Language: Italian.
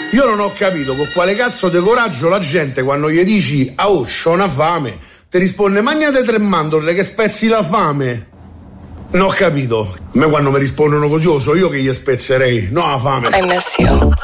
Io non ho capito con quale cazzo di coraggio la gente quando gli dici "ah, oh, c'ho una fame", ti risponde "mangiate 3 mandorle che spezzi la fame". Non ho capito. A me quando mi rispondono così so io che gli spezzerei, no la fame. I miss you.